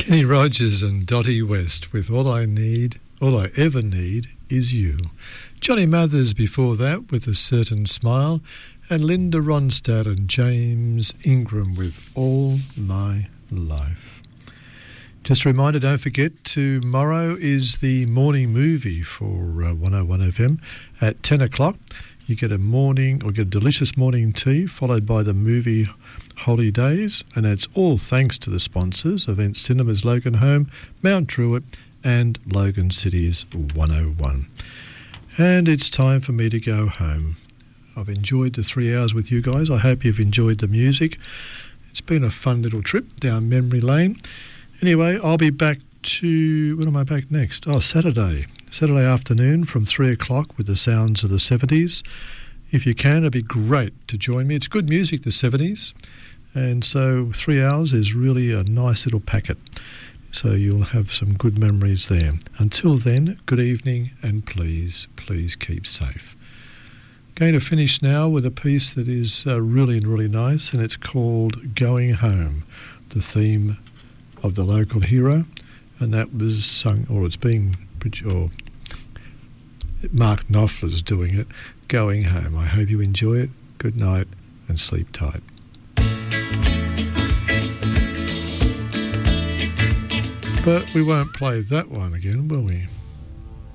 Kenny Rogers and Dottie West with All I Ever Need Is You. Johnny Mathers before that with A Certain Smile, and Linda Ronstadt and James Ingram with All My Life. Just a reminder, don't forget, tomorrow is the morning movie for 101 FM at 10 o'clock. You get a delicious morning tea followed by the movie Holy Days, and it's all thanks to the sponsors, Event Cinemas Logan Home, Mount Druitt and Logan City's 101. And it's time for me to go home. I've enjoyed the 3 hours with you guys. I hope you've enjoyed the music. It's been a fun little trip down memory lane. Anyway, I'll be back when am I back next? Saturday afternoon from 3 o'clock with the sounds of the 70s. If you can, it'd be great to join me. It's good music, the 70s. And so 3 hours is really a nice little packet. So you'll have some good memories there. Until then, good evening, and please keep safe. Going to finish now with a piece that is really, really nice, and it's called Going Home, the theme of the local hero. And that was sung, Mark Knopfler's doing it, Going Home. I hope you enjoy it. Good night and sleep tight. But we won't play that one again, will we?